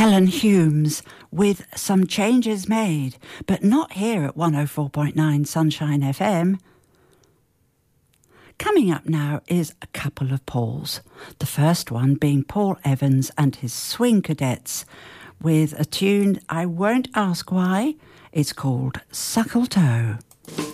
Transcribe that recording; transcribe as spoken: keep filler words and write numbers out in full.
Helen Humes with Some Changes Made, but not here at one oh four point nine Sunshine F M. Coming up now is a couple of Pauls. The first one being Paul Evans and his Swing Cadets with a tune I won't ask why. It's called Suckle Toe.